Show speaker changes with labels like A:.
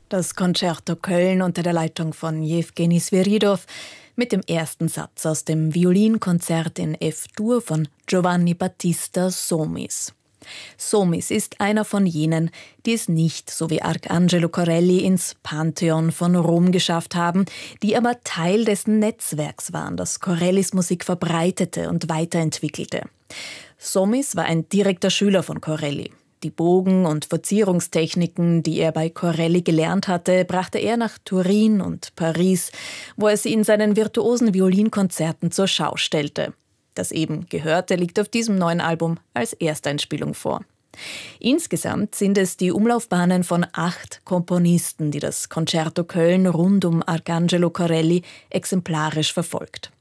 A: Das Concerto Köln unter der Leitung von Jewgeni Sviridov mit dem ersten Satz aus dem Violinkonzert in F-Dur von Giovanni Battista Somis. Somis ist einer von jenen, die es nicht, so wie Arcangelo Corelli, ins Pantheon von Rom geschafft haben, die aber Teil dessen Netzwerks waren, das Corellis Musik verbreitete und weiterentwickelte. Somis war ein direkter Schüler von Corelli. Die Bogen- und Verzierungstechniken, die er bei Corelli gelernt hatte, brachte er nach Turin und Paris, wo er sie in seinen virtuosen Violinkonzerten zur Schau stellte. Das eben Gehörte liegt auf diesem neuen Album als Ersteinspielung vor. Insgesamt sind es die Umlaufbahnen von 8 Komponisten, die das Concerto Köln rund um Arcangelo Corelli exemplarisch verfolgt.